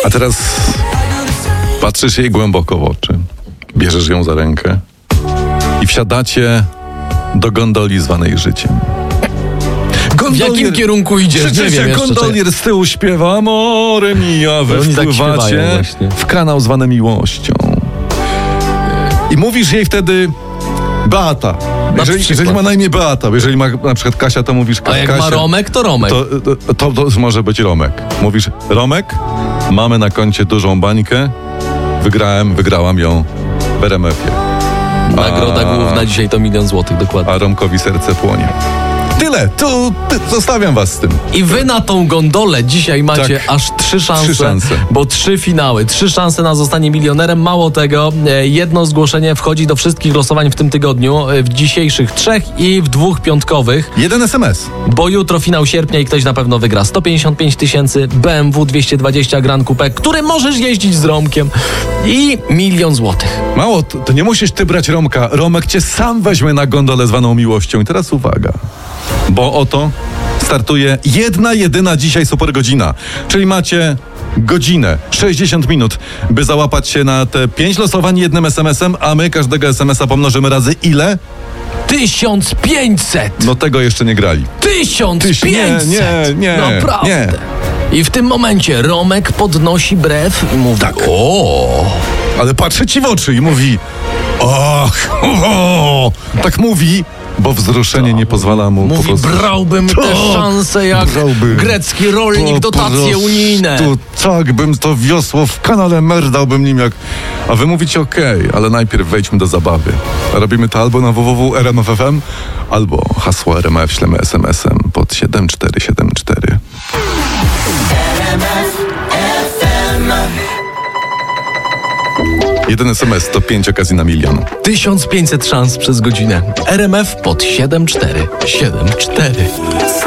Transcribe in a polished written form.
A teraz patrzysz jej głęboko w oczy, bierzesz ją za rękę i wsiadacie do gondoli zwanej życiem. W jakim kierunku idziesz? Nie wiem jeszcze. Gondolier z tyłu śpiewa Amore mia, wy wpływacie w kanał zwany miłością. I mówisz jej wtedy Beata. Jeżeli ma na imię Beata, jeżeli ma na przykład Kasia, to mówisz Kasia. A jak ma Romek, to Romek. To może być Romek. Mówisz Romek, mamy na koncie dużą bańkę, wygrałam ją w RMF-ie. Nagroda główna dzisiaj to 1 000 000 złotych, dokładnie. A Romkowi serce płonie. Tyle, zostawiam was z tym. I wy na tą gondolę dzisiaj macie aż 3 szanse, bo 3 finały, 3 szanse na zostanie milionerem. Mało tego, jedno zgłoszenie wchodzi do wszystkich losowań w tym tygodniu, w dzisiejszych 3 i w 2 piątkowych. 1 SMS. Bo jutro finał sierpnia i ktoś na pewno wygra 155 000, BMW 220 Grand Coupe, który możesz jeździć z Romkiem i 1 000 000 złotych. Mało, to nie musisz ty brać Romka. Romek cię sam weźmie na gondolę zwaną miłością. I teraz uwaga. Bo oto startuje jedyna dzisiaj super godzina. Czyli macie godzinę, 60 minut, by załapać się na te 5 losowań 1 SMS-em, a my każdego SMS-a pomnożymy razy ile? 1500! No tego jeszcze nie grali. 1500! Nie. Naprawdę. Nie. I w tym momencie Romek podnosi brew i mówi tak. O! Ale patrzy ci w oczy i mówi tak mówi, bo wzruszenie nie pozwala mu mówi, po prostu. Brałbym te szanse jak grecki rolnik, dotacje unijne. Tak, bym to wiosło w kanale merdałbym nim jak... A wy mówicie okej, ale najpierw wejdźmy do zabawy. Robimy to albo na www.rmf.fm, albo hasło RMF ślemy SMS-em pod 7474. Jeden SMS to 5 okazji na 1 000 000. 1500 szans przez godzinę. RMF pod 7474.